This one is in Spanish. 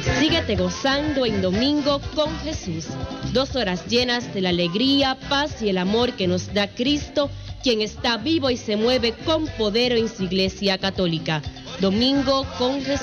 Síguete gozando en Domingo con Jesús. 2 horas llenas de la alegría, paz y el amor que nos da Cristo, quien está vivo y se mueve con poder en su Iglesia Católica. Domingo con Jesús.